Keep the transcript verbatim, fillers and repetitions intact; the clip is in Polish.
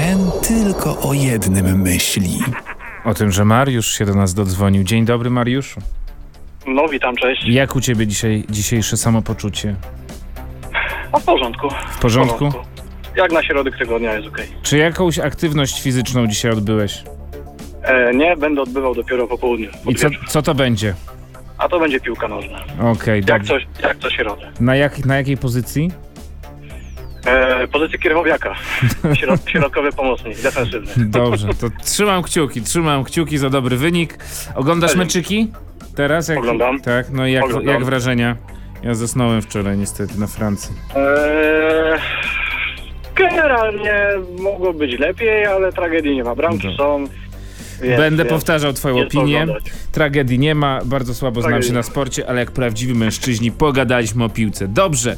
ten tylko o jednym myśli. O tym, że Mariusz się do nas dodzwonił. Dzień dobry, Mariuszu. No, witam, cześć. Jak u ciebie dzisiaj, dzisiejsze samopoczucie? A w porządku. W porządku? Jak na środek tygodnia jest okej. Czy jakąś aktywność fizyczną dzisiaj odbyłeś? E, nie, będę odbywał dopiero po południu. I co, co to będzie? A to będzie piłka nożna. Okej, Jak dobrze. coś, jak co środę. Na, jak, na jakiej pozycji? E, pozycja kierwowiaka. Środ, środkowy pomocnik, defensywny. Dobrze, to trzymam kciuki, trzymam kciuki za dobry wynik. Oglądasz Dzięki. meczyki? Teraz? Jak, Oglądam. Tak, no i jak, Oglądam. jak wrażenia? Ja zasnąłem wczoraj niestety na Francji. E, generalnie mogło być lepiej, ale tragedii nie ma. Bramki Dobrze. są. Więc, Będę więc powtarzał twoją jest co opinię. oglądać. Tragedii nie ma, bardzo słabo znam Tragedii się nie na ma. sporcie, ale jak prawdziwi mężczyźni pogadaliśmy o piłce. Dobrze,